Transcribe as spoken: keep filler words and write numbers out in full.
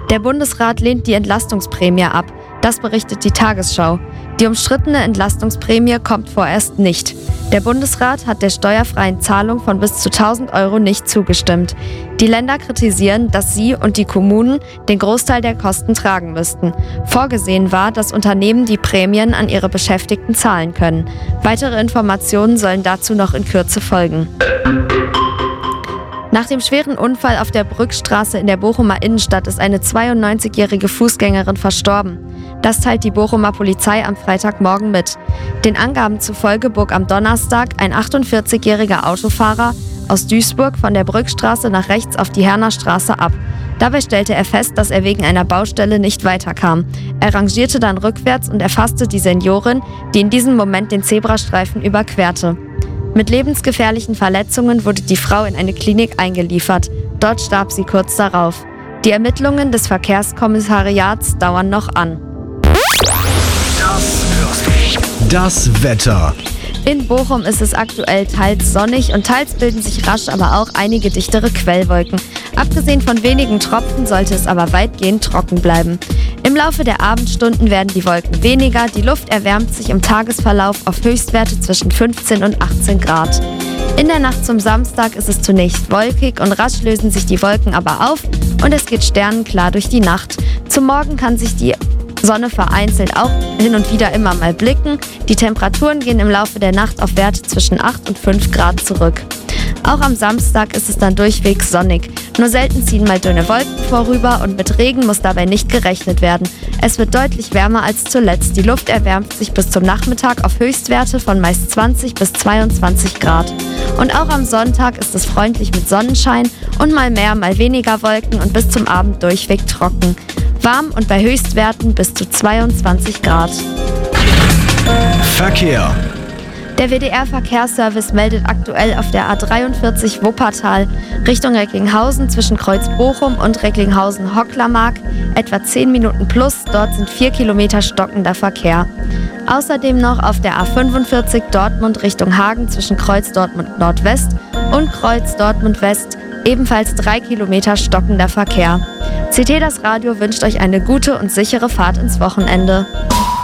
Der Bundesrat lehnt die Entlastungsprämie ab. Das berichtet die Tagesschau. Die umstrittene Entlastungsprämie kommt vorerst nicht. Der Bundesrat hat der steuerfreien Zahlung von bis zu tausend Euro nicht zugestimmt. Die Länder kritisieren, dass sie und die Kommunen den Großteil der Kosten tragen müssten. Vorgesehen war, dass Unternehmen die Prämien an ihre Beschäftigten zahlen können. Weitere Informationen sollen dazu noch in Kürze folgen. Nach dem schweren Unfall auf der Brückstraße in der Bochumer Innenstadt ist eine zweiundneunzigjährige Fußgängerin verstorben. Das teilt die Bochumer Polizei am Freitagmorgen mit. Den Angaben zufolge bog am Donnerstag ein achtundvierzigjähriger Autofahrer aus Duisburg von der Brückstraße nach rechts auf die Herner Straße ab. Dabei stellte er fest, dass er wegen einer Baustelle nicht weiterkam. Er rangierte dann rückwärts und erfasste die Seniorin, die in diesem Moment den Zebrastreifen überquerte. Mit lebensgefährlichen Verletzungen wurde die Frau in eine Klinik eingeliefert. Dort starb sie kurz darauf. Die Ermittlungen des Verkehrskommissariats dauern noch an. Das Wetter. In Bochum ist es aktuell teils sonnig und teils bilden sich rasch aber auch einige dichtere Quellwolken. Abgesehen von wenigen Tropfen sollte es aber weitgehend trocken bleiben. Im Laufe der Abendstunden werden die Wolken weniger, die Luft erwärmt sich im Tagesverlauf auf Höchstwerte zwischen fünfzehn und achtzehn Grad. In der Nacht zum Samstag ist es zunächst wolkig und rasch lösen sich die Wolken aber auf und es geht sternenklar durch die Nacht. Zum Morgen kann sich die Sonne vereinzelt auch hin und wieder immer mal blicken. Die Temperaturen gehen im Laufe der Nacht auf Werte zwischen acht und fünf Grad zurück. Auch am Samstag ist es dann durchweg sonnig. Nur selten ziehen mal dünne Wolken vorüber und mit Regen muss dabei nicht gerechnet werden. Es wird deutlich wärmer als zuletzt. Die Luft erwärmt sich bis zum Nachmittag auf Höchstwerte von meist zwanzig bis zweiundzwanzig Grad. Und auch am Sonntag ist es freundlich mit Sonnenschein und mal mehr, mal weniger Wolken und bis zum Abend durchweg trocken. Warm und bei Höchstwerten bis zu zweiundzwanzig Grad. Verkehr. Der W D R-Verkehrsservice meldet aktuell auf der A dreiundvierzig Wuppertal Richtung Recklinghausen zwischen Kreuz-Bochum und Recklinghausen-Hocklermark etwa zehn Minuten plus. Dort sind vier Kilometer stockender Verkehr. Außerdem noch auf der A fünfundvierzig Dortmund Richtung Hagen zwischen Kreuz Dortmund Nordwest und Kreuz Dortmund West ebenfalls drei Kilometer stockender Verkehr. C T Das Radio wünscht euch eine gute und sichere Fahrt ins Wochenende.